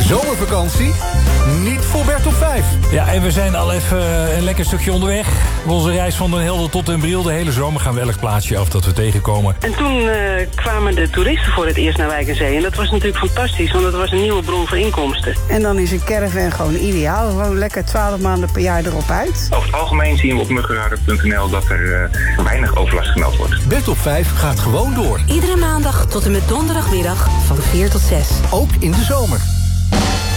Zomervakantie? Niet voor Bert op 5. Ja, en we zijn al even een lekker stukje onderweg. Onze reis van Den Helder tot Den Briel. De hele zomer gaan we elk plaatsje af dat we tegenkomen. En toen kwamen de toeristen voor het eerst naar Wijk en Zee. En dat was natuurlijk fantastisch, want dat was een nieuwe bron van inkomsten. En dan is een caravan gewoon ideaal. Gewoon lekker 12 maanden per jaar erop uit. Over het algemeen zien we op muggenradar.nl dat er weinig overlast gemeld wordt. Bert op 5 gaat gewoon door. Iedere maandag tot en met donderdagmiddag van 4 tot 6. Ook in de zomer.